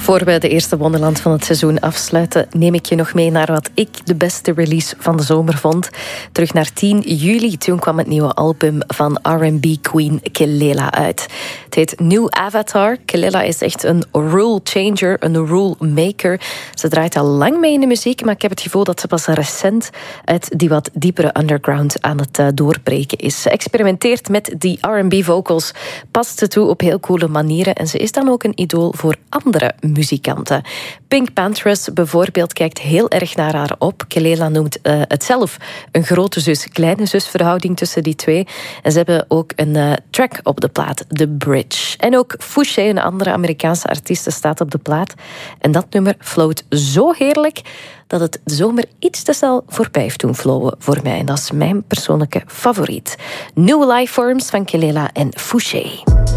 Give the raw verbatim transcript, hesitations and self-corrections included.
Voor we de eerste Wonderland van het seizoen afsluiten, neem ik je nog mee naar wat ik de beste release van de zomer vond. Terug naar tien juli, toen kwam het nieuwe album van R en B queen Kelela uit. Het heet New Avatar. Kelela is echt een rule changer, een rule maker. Ze draait al lang mee in de muziek, maar ik heb het gevoel dat ze pas recent uit die wat diepere underground aan het uh, doorbreken is. Ze experimenteert met die R en B vocals, past ze toe op heel coole manieren en ze is dan ook een idool voor andere muzikanten. Pink Panthers bijvoorbeeld kijkt heel erg naar haar op. Kelela noemt uh, het zelf een grote zus-kleine zus verhouding tussen die twee. En ze hebben ook een uh, track op de plaat, The Bridge. En ook Fouché, een andere Amerikaanse artieste, staat op de plaat. En dat nummer float zo heerlijk dat het de zomer iets te snel voorbij heeft doen flowen voor mij. En dat is mijn persoonlijke favoriet. New Lifeforms van Kelela en Fouché.